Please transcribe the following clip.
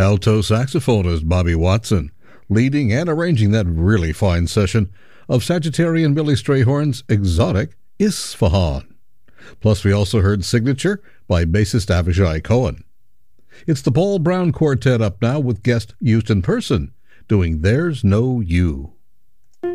Alto saxophonist Bobby Watson, leading and arranging that really fine session of Sagittarian Billy Strayhorn's exotic Isfahan. Plus, we also heard Signature by bassist Avishai Cohen. It's the Paul Brown Quartet up now with guest Houston Person doing There's No You.